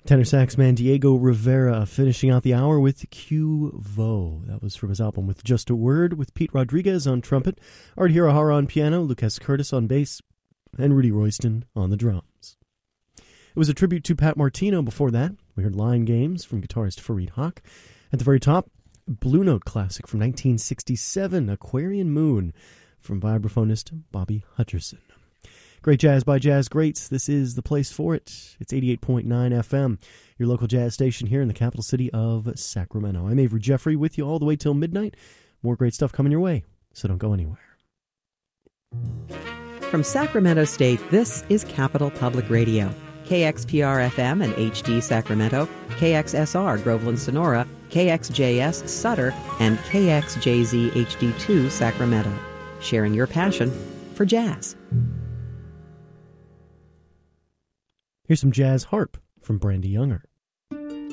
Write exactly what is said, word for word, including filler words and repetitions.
Tenor sax man Diego Rivera finishing out the hour with Q Vo. That was from his album With Just a Word, with Pete Rodriguez on trumpet, Art Hirahara on piano, Lucas Curtis on bass, and Rudy Royston on the drums. It was a tribute to Pat Martino before that. We heard Line Games from guitarist Fareed Haq. At the very top, Blue Note classic from nineteen sixty-seven, Aquarian Moon, from vibraphonist Bobby Hutcherson. Great jazz by jazz greats. This is the place for it. It's eighty-eight point nine F M, your local jazz station here in the capital city of Sacramento. I'm Avery Jeffrey with you all the way till midnight. More great stuff coming your way, so don't go anywhere. From Sacramento State, this is Capital Public Radio. K X P R F M and H D Sacramento, K X S R Groveland Sonora, K X J S Sutter, and K X J Z H D two Sacramento. Sharing your passion for jazz. Here's some jazz harp from Brandy Younger.